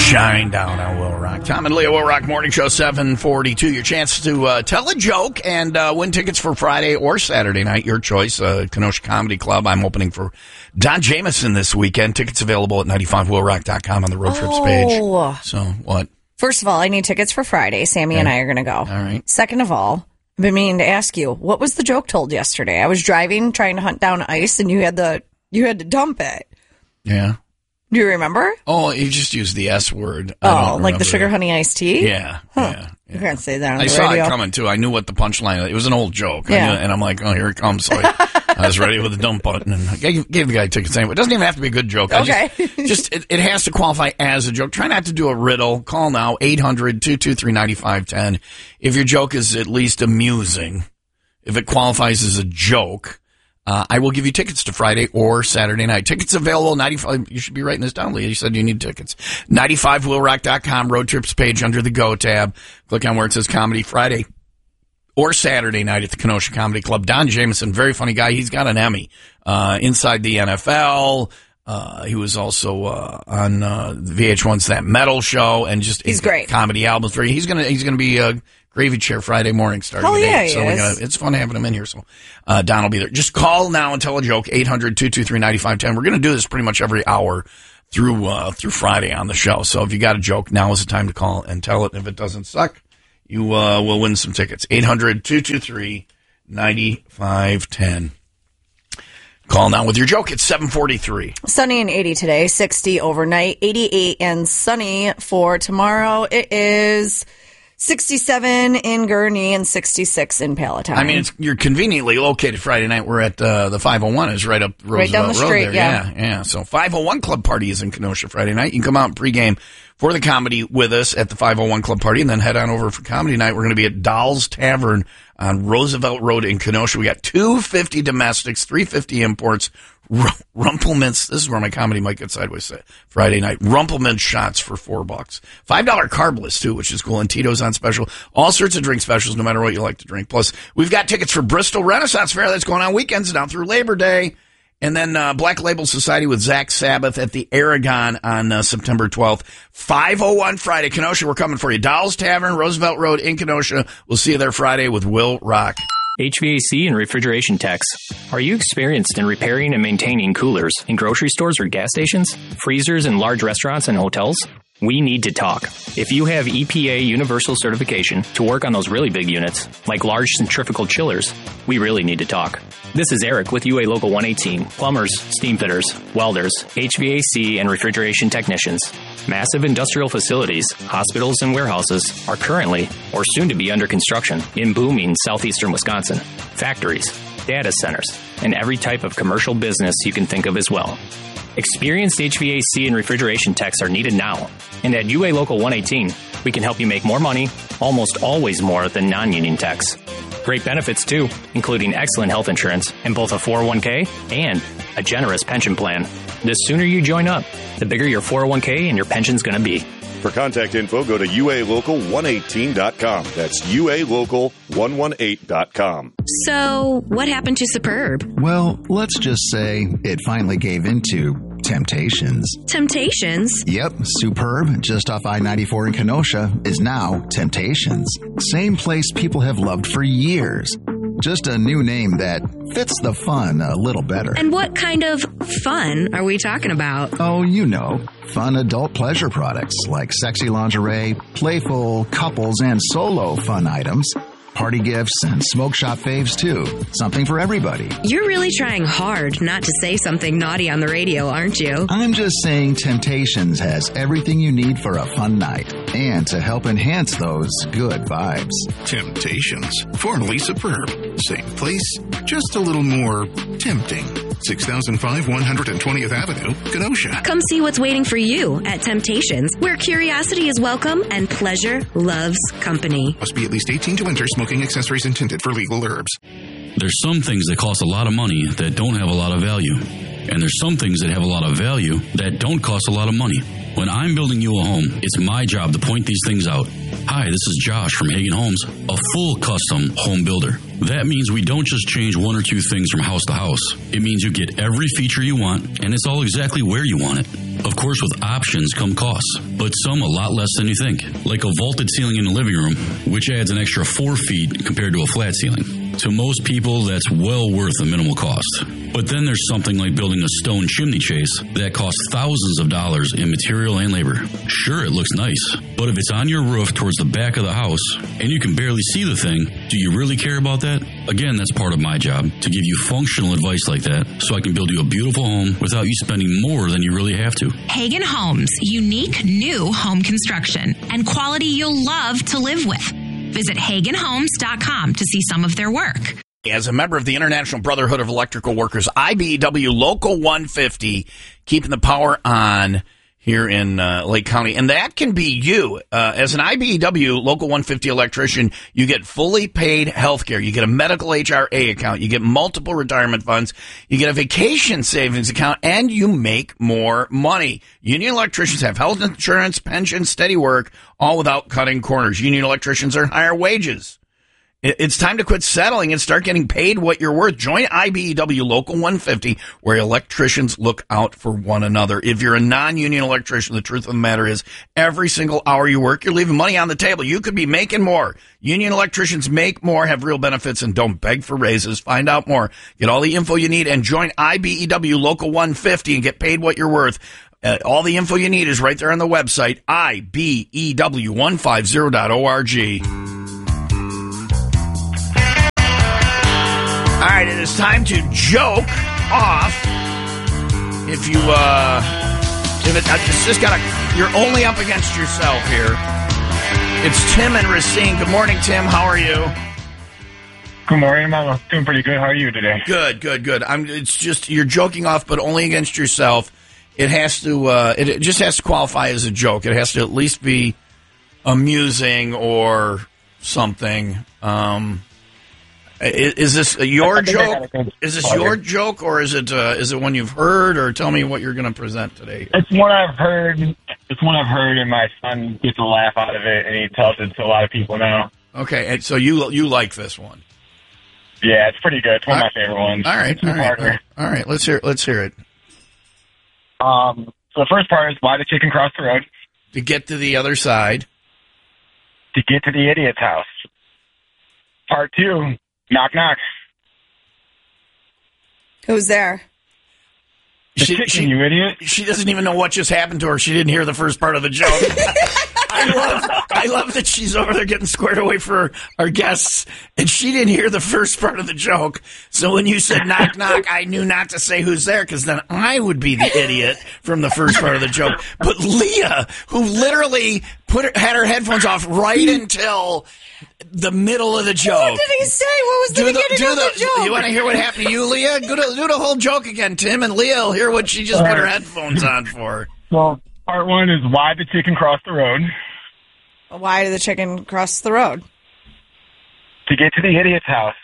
Shine down on Will Rock. Tom and Leah, Will Rock Morning Show, 742. Your chance to tell a joke and win tickets for Friday or Saturday night. Your choice. Kenosha Comedy Club. I'm opening for Don Jameson this weekend. Tickets available at 95willrock.com on the road trips page. So, what? First of all, I need tickets for Friday. Sammy and I are going to go. All right. Second of all, I've been meaning to ask you, what was the joke told yesterday? I was driving, trying to hunt down ice, and you had to dump it. Yeah. Do you remember? Oh, you just used the S word. Oh, like the sugar honey iced tea? Yeah. Huh. Yeah. You can't say that on I the saw radio. it coming, too. I knew what the punchline. It was an old joke. Yeah. And I'm like, oh, here it comes. So I was ready with the dump button. And I gave the guy tickets anyway. It doesn't even have to be a good joke. Okay. It has to qualify as a joke. Try not to do a riddle. Call now, 800-223-9510. If your joke is at least amusing, if it qualifies as a joke, I will give you tickets to Friday or Saturday night. Tickets available, 95. You should be writing this down, Leah. You said you need tickets. 95willrock.com, road trips page under the Go tab. Click on where it says Comedy Friday or Saturday night at the Kenosha Comedy Club. Don Jameson, very funny guy. He's got an Emmy inside the NFL. He was also on VH1's That Metal Show, and just he's great. Comedy albums. He's gonna be Gravy Chair Friday morning starting Hell at 8. Yeah, So it's fun having him in here. So Don will be there. Just call now and tell a joke. 800-223-9510. We're gonna do this pretty much every hour through Friday on the show. So if you got a joke, now is the time to call and tell it. And if it doesn't suck, you will win some tickets. 800-223-9510. Call now with your joke. It's 743. Sunny and 80 today, 60 overnight, 88 and sunny for tomorrow. It is 67 in Gurnee and 66 in Palatine. I mean, you're conveniently located Friday night. We're at the 501 is right up Roosevelt right down the street, Road there. Yeah. So 501 Club Party is in Kenosha Friday night. You can come out and pregame for the comedy with us at the 501 Club Party and then head on over for comedy night. We're going to be at Doll's Tavern on Roosevelt Road in Kenosha. We got 250 domestics, 350 imports, Rumplemints. This is where my comedy might get sideways Friday night. Rumplemints shots for $4. $5 carb list too, which is cool. And Tito's on special. All sorts of drink specials, no matter what you like to drink. Plus, we've got tickets for Bristol Renaissance Fair that's going on weekends down through Labor Day. And then Black Label Society with Zach Sabbath at the Aragon on September 12th. 501 Friday, Kenosha. We're coming for you. Doll's Tavern, Roosevelt Road in Kenosha. We'll see you there Friday with Will Rock. HVAC and refrigeration techs. Are you experienced in repairing and maintaining coolers in grocery stores or gas stations, freezers in large restaurants and hotels? We need to talk. If you have EPA Universal Certification to work on those really big units, like large centrifugal chillers, we really need to talk. This is Eric with UA Local 118. Plumbers, steam fitters, welders, HVAC and refrigeration technicians. Massive industrial facilities, hospitals, and warehouses are currently or soon to be under construction in booming southeastern Wisconsin. Factories, data centers, and every type of commercial business you can think of as well. Experienced HVAC and refrigeration techs are needed now. And at UA Local 118, we can help you make more money, almost always more than non-union techs. Great benefits too, including excellent health insurance and both a 401k and a generous pension plan. The sooner you join up, the bigger your 401k and your pension's going to be. For contact info, go to ualocal118.com. That's ualocal118.com. So, what happened to Superb? Well, let's just say it finally gave into Temptations. Temptations? Yep, Superb, just off I-94 in Kenosha, is now Temptations. Same place people have loved for years. Just a new name that fits the fun a little better. And what kind of fun are we talking about? Oh, you know, fun adult pleasure products like sexy lingerie, playful couples and solo fun items, party gifts, and smoke shop faves, too. Something for everybody. You're really trying hard not to say something naughty on the radio, aren't you? I'm just saying Temptations has everything you need for a fun night and to help enhance those good vibes. Temptations, formerly Superb. Same place, just a little more tempting. 6005 120th Avenue, Kenosha. Come see what's waiting for you at Temptations, where curiosity is welcome and pleasure loves company. Must be at least 18 to enter. Smoking accessories intended for legal herbs. There's some things that cost a lot of money that don't have a lot of value. And there's some things that have a lot of value that don't cost a lot of money. When I'm building you a home, it's my job to point these things out. Hi, this is Josh from Hagen Homes, a full custom home builder. That means we don't just change one or two things from house to house. It means you get every feature you want, and it's all exactly where you want it. Of course, with options come costs, but some a lot less than you think. Like a vaulted ceiling in the living room, which adds an extra 4 feet compared to a flat ceiling. To most people, that's well worth the minimal cost. But then there's something like building a stone chimney chase that costs thousands of dollars in material and labor. Sure, it looks nice, but if it's on your roof towards the back of the house and you can barely see the thing, do you really care about that? Again, that's part of my job, to give you functional advice like that so I can build you a beautiful home without you spending more than you really have to. Hagen Homes, unique new home construction and quality you'll love to live with. Visit HagenHomes.com to see some of their work. As a member of the International Brotherhood of Electrical Workers, IBEW Local 150, keeping the power on here in Lake County. And that can be you. As an IBEW Local 150 electrician, you get fully paid health care. You get a medical HRA account. You get multiple retirement funds. You get a vacation savings account, and you make more money. Union electricians have health insurance, pension, steady work, all without cutting corners. Union electricians earn higher wages. It's time to quit settling and start getting paid what you're worth. Join IBEW Local 150, where electricians look out for one another. If you're a non-union electrician, the truth of the matter is every single hour you work, you're leaving money on the table. You could be making more. Union electricians make more, have real benefits, and don't beg for raises. Find out more. Get all the info you need and join IBEW Local 150 and get paid what you're worth. All the info you need is right there on the website, IBEW150.org. All right, it is time to joke off. If you, you're only up against yourself here. It's Tim and Racine. Good morning, Tim. How are you? Good morning, I'm doing pretty good. How are you today? Good. It's just you're joking off, but only against yourself. It has to. It just has to qualify as a joke. It has to at least be amusing or something. Is this your joke? Is this your joke, or is it one you've heard? Or tell me what you're going to present today. It's one I've heard. And my son gets a laugh out of it, and he tells it to a lot of people now. Okay, and so you like this one? Yeah, it's pretty good. It's one of my favorite ones. All right. Let's hear it. So the first part is, why the chicken cross the road? To get to the other side. To get to the idiot's house. Part 2. Knock, knock. Who's there? She, you idiot. She doesn't even know what just happened to her. She didn't hear the first part of the joke. I love that she's over there getting squared away for our guests, and she didn't hear the first part of the joke. So when you said knock, knock, I knew not to say who's there, because then I would be the idiot from the first part of the joke. But Leah, who literally had her headphones off right until the middle of the joke. What did he say? What was the beginning of the joke? You want to hear what happened to you, Leah? Do the whole joke again, Tim, and Leah will hear what she just put her headphones on for. Well, part 1 is, why the chicken crossed the road? Why did the chicken cross the road? To get to the idiot's house.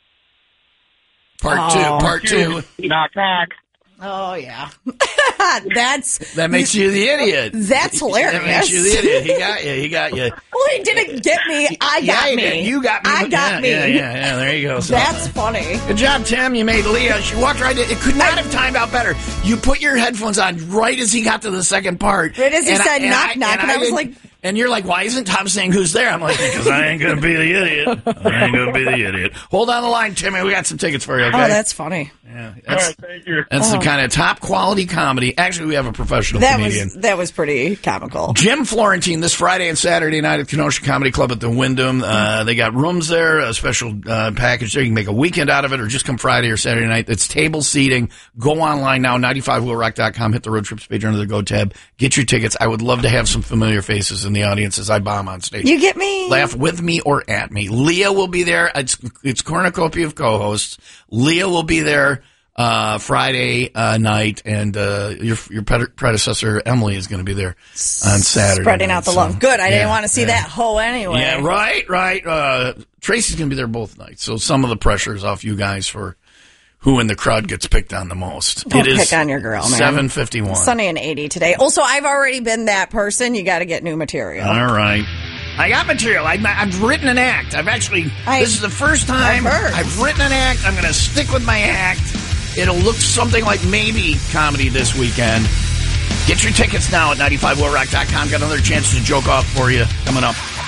Part two. Knock, knock. Oh, yeah. That makes you the idiot. That's hilarious. That makes you the idiot. He got you. Well, he didn't get me. I got me. You got me. I got me. Yeah, there you go. So, that's funny. Good job, Tim. You made Leah. She walked right in. It could not have timed out better. You put your headphones on right as he got to the second part. Right as he said knock, knock, and I was like... And you're like, why isn't Tom saying who's there? I'm like, because I ain't going to be the idiot. Hold on the line, Timmy. We got some tickets for you, okay? Oh, that's funny. Yeah. All right, thank you. That's the kind of top quality comedy. Actually, we have a professional comedian. That was pretty comical. Jim Florentine this Friday and Saturday night at Kenosha Comedy Club at the Wyndham. They got rooms there, a special package there. You can make a weekend out of it or just come Friday or Saturday night. It's table seating. Go online now, 95wheelrock.com. Hit the road trips page under the Go tab. Get your tickets. I would love to have some familiar faces in the audience as I bomb on stage. You get me? Laugh with me or at me. Leah will be there. It's cornucopia of co-hosts. Leah will be there Friday night, and your predecessor Emily is going to be there on Saturday. Spreading out the love. Good. I didn't want to see that hoe anyway. Yeah, right. Tracy's going to be there both nights, so some of the pressure is off you guys for who in the crowd gets picked on the most. Don't pick on your girl, man. 7:51. Sunny and 80 today. Also, I've already been that person. You got to get new material. All right. I got material. I've written an act. This is the first time I've written an act. I'm going to stick with my act. It'll look something like maybe comedy this weekend. Get your tickets now at 95willrock.com. Got another chance to joke off for you coming up.